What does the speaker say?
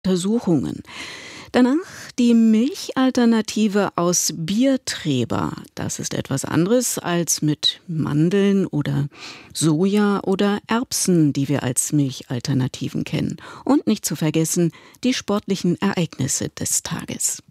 Untersuchungen. Danach die Milchalternative aus Biertreber. Das ist etwas anderes als mit Mandeln oder Soja oder Erbsen, die wir als Milchalternativen kennen. Und nicht zu vergessen die sportlichen Ereignisse des Tages.